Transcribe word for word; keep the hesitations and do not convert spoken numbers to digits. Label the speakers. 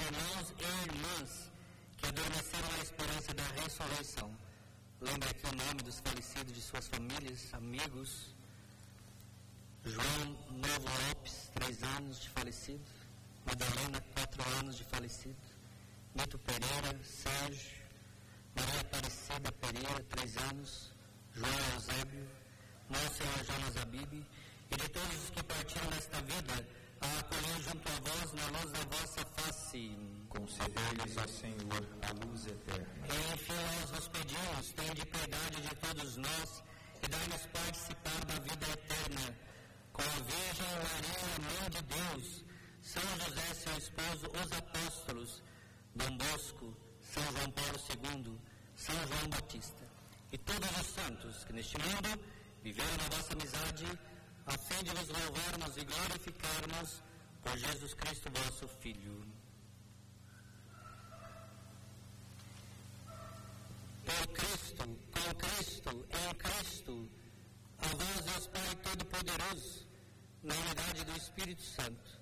Speaker 1: irmãos e irmãs que adormeceram na esperança da ressurreição. Lembre aqui o nome dos falecidos, de suas famílias, amigos. João Novo Lopes, três anos de falecido. Madalena, quatro anos de falecido. Nito Pereira, Sérgio. Maria Aparecida Pereira, três anos. João Eusébio. Monsenhor Jonas Abib. E de todos os que partiram desta vida, a acolher junto a vós na luz da vossa face.
Speaker 2: Concedei-lhes, ó Senhor, a luz eterna.
Speaker 1: E enfim nós vos pedimos, tende piedade de todos nós e dai-nos participar da vida eterna. Com a Virgem Maria, Mãe de Deus, São José, seu esposo, os apóstolos, Dom Bosco, São João Paulo segundo, São João Batista, e todos os santos que neste mundo viveram na vossa amizade, a fim de vos louvarmos e glorificarmos por Jesus Cristo, vosso Filho. Por Cristo, com Cristo, em Cristo, a vós, Deus Pai Todo-Poderoso, na unidade do Espírito Santo,